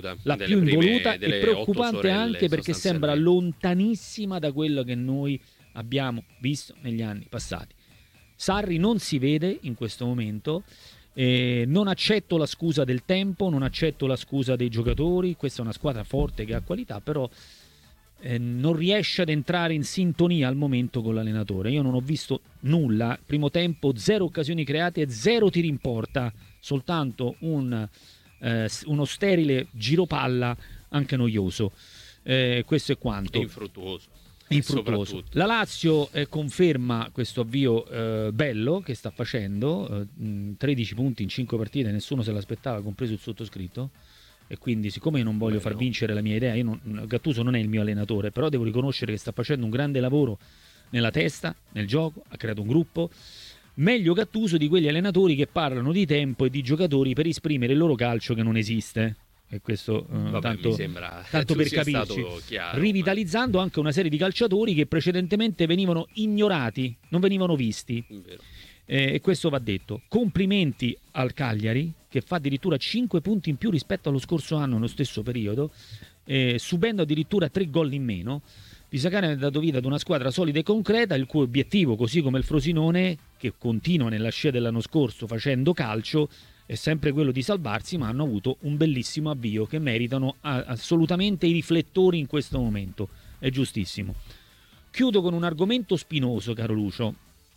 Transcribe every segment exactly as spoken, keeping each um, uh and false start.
involuta, la delle più prime, involuta delle e preoccupante otto sorelle, anche perché sembra lontanissima da quello che noi abbiamo visto negli anni passati. Sarri non si vede in questo momento. Eh, non accetto la scusa del tempo, non accetto la scusa dei giocatori. Questa è una squadra forte che ha qualità, però eh, non riesce ad entrare in sintonia al momento con l'allenatore. Io non ho visto nulla. Primo tempo, zero occasioni create e zero tiri in porta, soltanto un, eh, uno sterile giropalla anche noioso. Eh, questo è quanto. Infruttuoso. Infruttuoso. La Lazio eh, conferma questo avvio eh, bello che sta facendo, eh, tredici punti in cinque partite, nessuno se l'aspettava, compreso il sottoscritto, e quindi siccome io non voglio Beh, far no. vincere la mia idea, io non, Gattuso non è il mio allenatore, però devo riconoscere che sta facendo un grande lavoro nella testa, nel gioco, ha creato un gruppo. Meglio Gattuso di quegli allenatori che parlano di tempo e di giocatori per esprimere il loro calcio che non esiste. E questo uh, Vabbè, tanto, mi sembra tanto per capirci, chiaro, rivitalizzando ma... anche una serie di calciatori che precedentemente venivano ignorati, non venivano visti. Eh, e questo va detto. Complimenti al Cagliari, che fa addirittura cinque punti in più rispetto allo scorso anno nello stesso periodo, eh, subendo addirittura tre gol in meno. Pisacane ha dato vita ad una squadra solida e concreta, il cui obiettivo, così come il Frosinone, che continua nella scia dell'anno scorso facendo calcio, è sempre quello di salvarsi, ma hanno avuto un bellissimo avvio che meritano assolutamente i riflettori in questo momento. È giustissimo. Chiudo con un argomento spinoso, caro Lucio,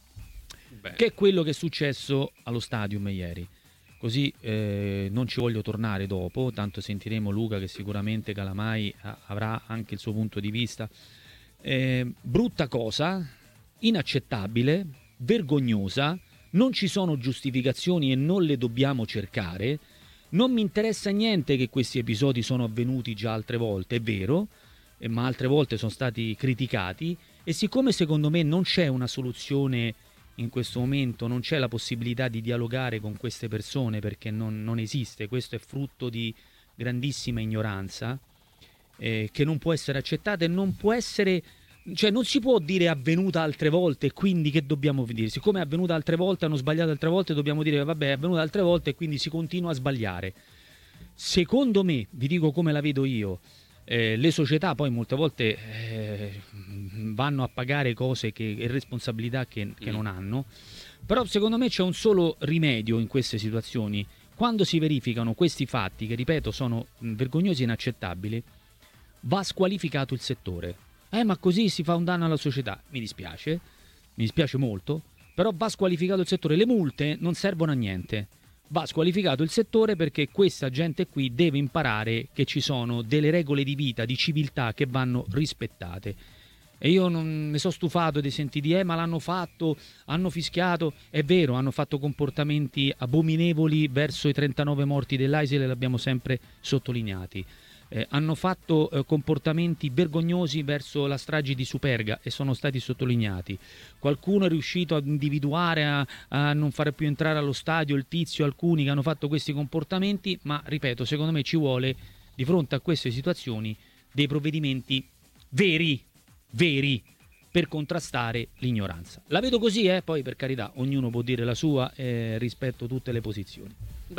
Beh. che è quello che è successo allo Stadium ieri. Così eh, non ci voglio tornare dopo, tanto sentiremo Luca che sicuramente Calamai avrà anche il suo punto di vista. Eh, brutta cosa, inaccettabile, vergognosa. Non ci sono giustificazioni e non le dobbiamo cercare. Non mi interessa niente che questi episodi sono avvenuti già altre volte, è vero, ma altre volte sono stati criticati, e siccome secondo me non c'è una soluzione in questo momento, non c'è la possibilità di dialogare con queste persone perché non, non esiste, questo è frutto di grandissima ignoranza eh, che non può essere accettata e non può essere... Cioè non si può dire è avvenuta altre volte, quindi che dobbiamo dire? Siccome è avvenuta altre volte, hanno sbagliato altre volte, dobbiamo dire vabbè è avvenuta altre volte e quindi si continua a sbagliare. Secondo me, vi dico come la vedo io, eh, le società poi molte volte eh, vanno a pagare cose che, e responsabilità che, che non hanno, però secondo me c'è un solo rimedio in queste situazioni. Quando si verificano questi fatti, che ripeto sono vergognosi e inaccettabili, va squalificato il settore. Eh, ma così si fa un danno alla società. Mi dispiace, mi dispiace molto, però va squalificato il settore. Le multe non servono a niente. Va squalificato il settore perché questa gente qui deve imparare che ci sono delle regole di vita, di civiltà che vanno rispettate. E io non mi sono stufato di sentire, eh, ma l'hanno fatto, hanno fischiato. È vero, hanno fatto comportamenti abominevoli verso i trentanove morti dell'A I S L e l'abbiamo sempre sottolineati. Eh, hanno fatto eh, comportamenti vergognosi verso la strage di Superga e sono stati sottolineati. Qualcuno è riuscito a individuare, a, a non fare più entrare allo stadio il tizio, alcuni che hanno fatto questi comportamenti, ma ripeto, secondo me ci vuole di fronte a queste situazioni dei provvedimenti veri, veri, per contrastare l'ignoranza. La vedo così, eh? Poi per carità ognuno può dire la sua, eh, rispetto a tutte le posizioni.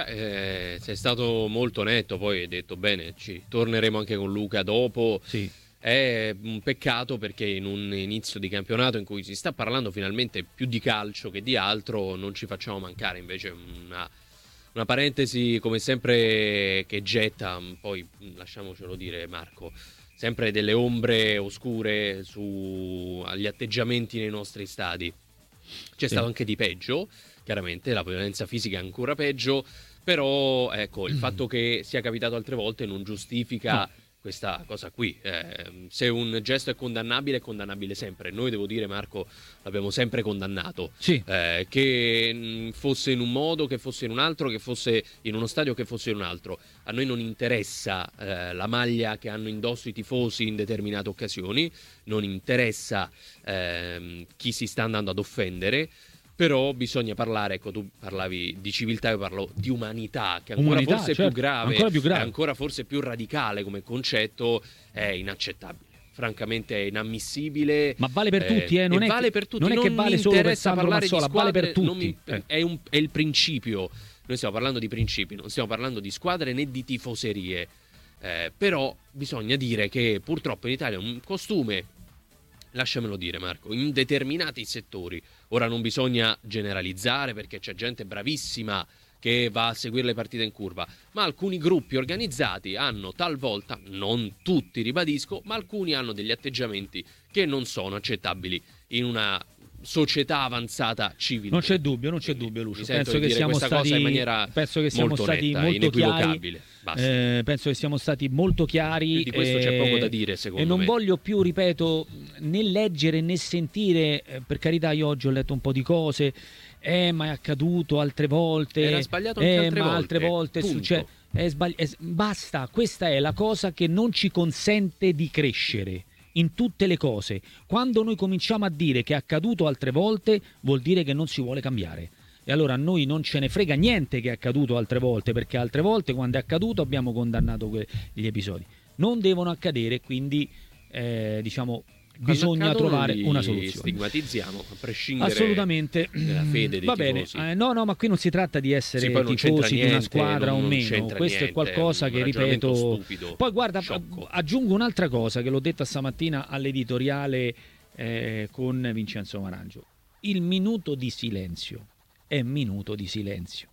Beh, eh, sei stato molto netto, poi hai detto bene, ci torneremo anche con Luca dopo. Sì. È un peccato perché in un inizio di campionato in cui si sta parlando finalmente più di calcio che di altro non ci facciamo mancare invece una, una parentesi come sempre che getta, poi lasciamocelo dire Marco, sempre delle ombre oscure su agli atteggiamenti nei nostri stadi. C'è sì. stato anche di peggio, chiaramente la violenza fisica è ancora peggio, però ecco il mm. fatto che sia capitato altre volte non giustifica no. questa cosa qui. Eh, se un gesto è condannabile è condannabile sempre. Noi devo dire Marco l'abbiamo sempre condannato, sì. eh, che mh, fosse in un modo, che fosse in un altro, che fosse in uno stadio, che fosse in un altro. A noi non interessa eh, la maglia che hanno indosso i tifosi in determinate occasioni, non interessa eh, chi si sta andando ad offendere. Però bisogna parlare, ecco tu parlavi di civiltà, io parlo di umanità, che ancora umanità, forse certo, è più grave, ancora più grave, è ancora forse più radicale come concetto, è inaccettabile. Francamente è inammissibile. Ma vale per eh, tutti, eh? Non, è vale che, per tutti. non è non che vale solo per Sandro Mazzola, vale per tutti. Mi, eh. è, un, è il principio. Noi stiamo parlando di principi, non stiamo parlando di squadre né di tifoserie. Eh, però bisogna dire che purtroppo in Italia un costume, lasciamelo dire Marco, in determinati settori, ora non bisogna generalizzare perché c'è gente bravissima che va a seguire le partite in curva, ma alcuni gruppi organizzati hanno talvolta, non tutti ribadisco, ma alcuni hanno degli atteggiamenti che non sono accettabili in una società avanzata civile. Non c'è dubbio, non c'è dubbio, Lucio. Penso che siamo stati in maniera penso che siamo molto stati netta, molto chiari. Eh, penso che siamo stati molto chiari. Più di questo eh, c'è poco da dire, secondo me. E non me. voglio più, ripeto, né leggere né sentire, eh, per carità, io oggi ho letto un po' di cose, eh, ma è accaduto altre volte. Era sbagliato anche eh, altre ma volte. altre volte succede. È sbagli- è, basta, questa è la cosa che non ci consente di crescere. In tutte le cose, quando noi cominciamo a dire che è accaduto altre volte, vuol dire che non si vuole cambiare. E allora a noi non ce ne frega niente che è accaduto altre volte, perché altre volte quando è accaduto abbiamo condannato que- gli episodi. Non devono accadere, quindi eh, diciamo bisogna trovare una soluzione. Stigmatizziamo, a prescindere assolutamente dalla fede dei va tifosi. bene, eh, no no, ma qui non si tratta di essere sì, tifosi niente, di una squadra non, o meno, questo niente, è qualcosa è che ripeto stupido, poi guarda, sciocco. Aggiungo un'altra cosa che l'ho detta stamattina all'editoriale eh, con Vincenzo Marangio: il minuto di silenzio è minuto di silenzio.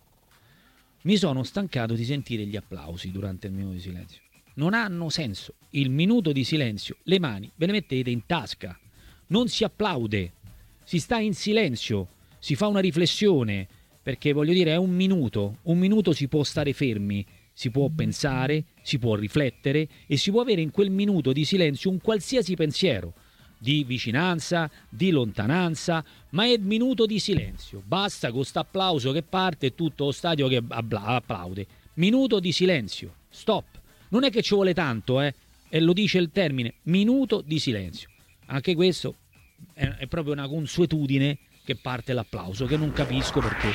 Mi sono stancato di sentire gli applausi durante il minuto di silenzio, non hanno senso. Il minuto di silenzio, le mani ve le mettete in tasca, non si applaude, si sta in silenzio, si fa una riflessione, perché voglio dire è un minuto, un minuto si può stare fermi, si può pensare, si può riflettere e si può avere in quel minuto di silenzio un qualsiasi pensiero, di vicinanza, di lontananza, ma è minuto di silenzio, basta con questo applauso che parte e tutto lo stadio che applaude. Minuto di silenzio, stop, non è che ci vuole tanto, eh, e lo dice il termine, minuto di silenzio. Anche questo è, è proprio una consuetudine che parte l'applauso, che non capisco perché.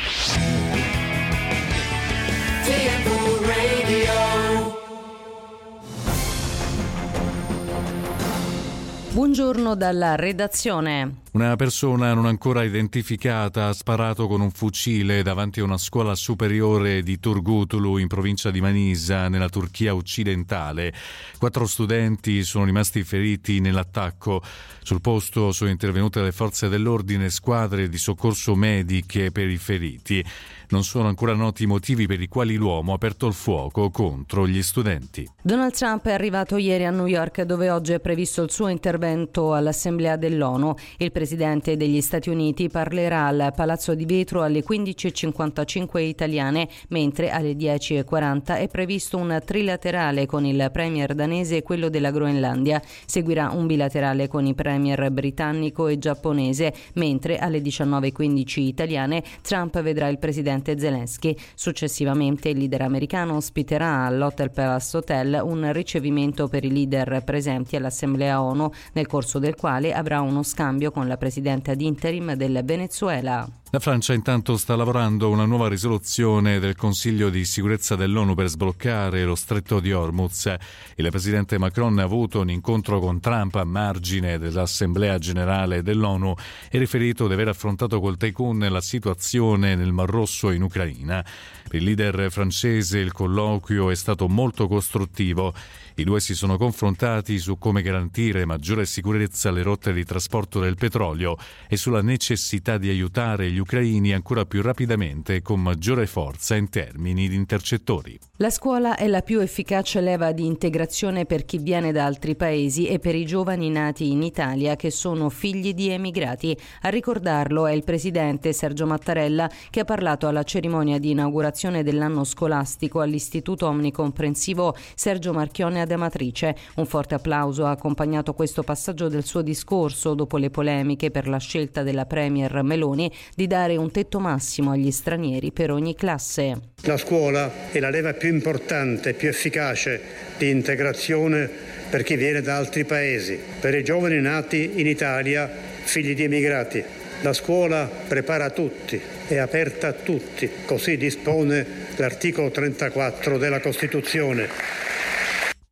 Buongiorno dalla redazione. Una persona non ancora identificata ha sparato con un fucile davanti a una scuola superiore di Turgutulu in provincia di Manisa, nella Turchia occidentale. Quattro studenti sono rimasti feriti nell'attacco. Sul posto sono intervenute le forze dell'ordine e squadre di soccorso mediche per i feriti. Non sono ancora noti i motivi per i quali l'uomo ha aperto il fuoco contro gli studenti. Donald Trump è arrivato ieri a New York, dove oggi è previsto il suo intervento all'Assemblea dell'ONU. Il presidente degli Stati Uniti parlerà al Palazzo di Vetro alle quindici e cinquantacinque italiane, mentre alle dieci e quaranta è previsto un trilaterale con il premier danese e quello della Groenlandia. Seguirà un bilaterale con i premier britannico e giapponese, mentre alle diciannove e quindici italiane Trump vedrà il presidente Zelensky. Successivamente il leader americano ospiterà all'Hotel Palace Hotel un ricevimento per i leader presenti all'Assemblea ONU, nel corso del quale avrà uno scambio con la presidente ad interim del Venezuela. La Francia intanto sta lavorando a una nuova risoluzione del Consiglio di sicurezza dell'ONU per sbloccare lo stretto di Hormuz. Il presidente Macron ha avuto un incontro con Trump a margine dell'Assemblea generale dell'ONU e riferito di aver affrontato col tycoon la situazione nel Mar Rosso in Ucraina. Per il leader francese il colloquio è stato molto costruttivo. I due si sono confrontati su come garantire maggiore sicurezza alle rotte di trasporto del petrolio e sulla necessità di aiutare gli ucraini ancora più rapidamente e con maggiore forza in termini di intercettori. La scuola è la più efficace leva di integrazione per chi viene da altri paesi e per i giovani nati in Italia che sono figli di emigrati. A ricordarlo è il presidente Sergio Mattarella, che ha parlato alla cerimonia di inaugurazione dell'anno scolastico all'Istituto Omnicomprensivo Sergio Marchionne ad Amatrice. Un forte applauso ha accompagnato questo passaggio del suo discorso dopo le polemiche per la scelta della premier Meloni di dare un tetto massimo agli stranieri per ogni classe. La scuola è la leva più importante e più efficace di integrazione per chi viene da altri paesi, per i giovani nati in Italia, figli di emigrati. La scuola prepara tutti, è aperta a tutti, così dispone l'articolo trentaquattro della Costituzione.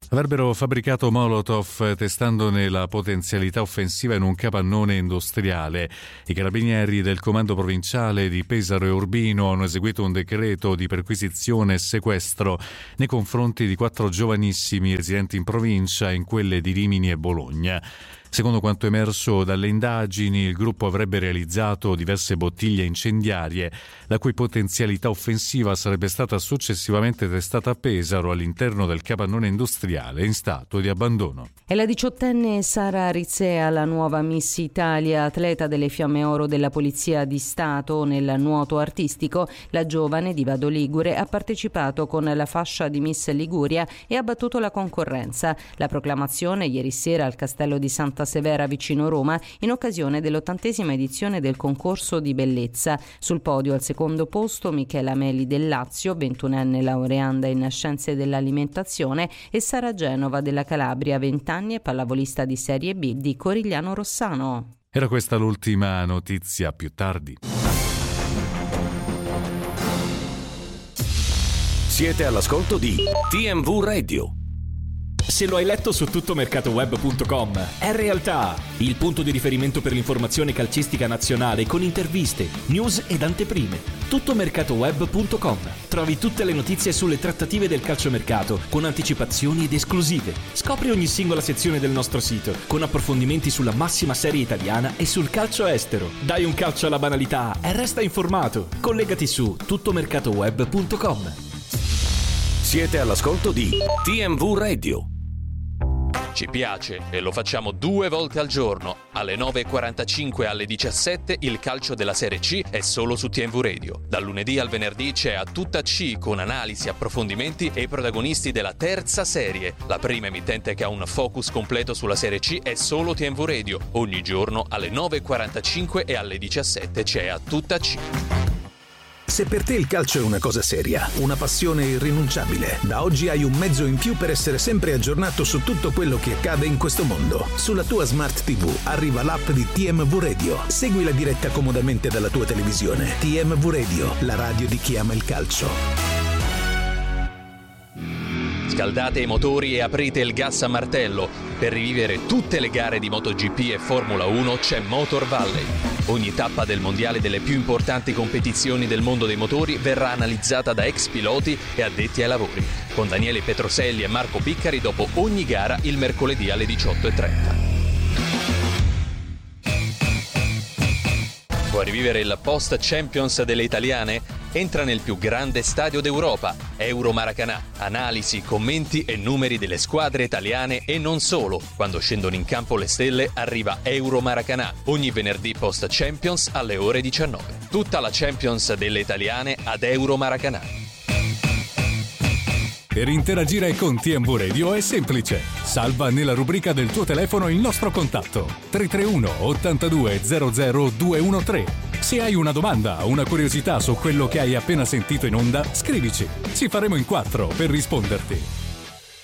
Avrebbero fabbricato Molotov testandone la potenzialità offensiva in un capannone industriale. I carabinieri del comando provinciale di Pesaro e Urbino hanno eseguito un decreto di perquisizione e sequestro nei confronti di quattro giovanissimi residenti in provincia e in quelle di Rimini e Bologna. Secondo quanto emerso dalle indagini, il gruppo avrebbe realizzato diverse bottiglie incendiarie, la cui potenzialità offensiva sarebbe stata successivamente testata a Pesaro all'interno del capannone industriale in stato di abbandono. È la diciottenne Sara Rizea, la nuova Miss Italia, atleta delle Fiamme Oro della Polizia di Stato nel nuoto artistico. La giovane di Vado Ligure ha partecipato con la fascia di Miss Liguria e ha battuto la concorrenza. La proclamazione ieri sera al Castello di Santa Severa vicino Roma in occasione dell'ottantesima edizione del concorso di bellezza. Sul podio al secondo posto Michela Meli del Lazio, ventunenne laureanda in scienze dell'alimentazione, e Sara Genova della Calabria, vent'anni e pallavolista di Serie B di Corigliano Rossano. Era questa l'ultima notizia, più tardi. Siete all'ascolto di T M V Radio. Se lo hai letto su tuttomercatoweb punto com, è realtà! Il punto di riferimento per l'informazione calcistica nazionale con interviste, news ed anteprime. tuttomercatoweb punto com. Trovi tutte le notizie sulle trattative del calciomercato con anticipazioni ed esclusive. Scopri ogni singola sezione del nostro sito con approfondimenti sulla massima serie italiana e sul calcio estero. Dai un calcio alla banalità e resta informato. Collegati su tuttomercatoweb punto com. Siete all'ascolto di T M V Radio. Ci piace e lo facciamo due volte al giorno. Alle nove e quarantacinque e alle diciassette il calcio della Serie C è solo su T M V Radio. Dal lunedì al venerdì c'è A Tutta C con analisi, approfondimenti e i protagonisti della terza serie. La prima emittente che ha un focus completo sulla Serie C è solo T M V Radio. Ogni giorno alle nove e quarantacinque e alle diciassette c'è A Tutta C. Se per te il calcio è una cosa seria, una passione irrinunciabile, da oggi hai un mezzo in più per essere sempre aggiornato su tutto quello che accade in questo mondo. Sulla tua Smart tivù arriva l'app di T M V Radio. Segui la diretta comodamente dalla tua televisione. T M V Radio, la radio di chi ama il calcio. Scaldate i motori e aprite il gas a martello. Per rivivere tutte le gare di MotoGP e Formula uno c'è Motor Valley. Ogni tappa del mondiale delle più importanti competizioni del mondo dei motori verrà analizzata da ex piloti e addetti ai lavori, con Daniele Petroselli e Marco Piccari dopo ogni gara il mercoledì alle diciotto e trenta. Vuoi rivivere il post Champions delle italiane? Entra nel più grande stadio d'Europa, Euro Maracanã. Analisi, commenti e numeri delle squadre italiane e non solo. Quando scendono in campo le stelle arriva Euro Maracanã, ogni venerdì post Champions alle ore diciannove. Tutta la Champions delle italiane ad Euro Maracanã. Per interagire con T M V Radio è semplice. Salva nella rubrica del tuo telefono il nostro contatto tre tre uno ottantadue zero zero due uno tre. Se hai una domanda o una curiosità su quello che hai appena sentito in onda, scrivici. Ci faremo in quattro per risponderti.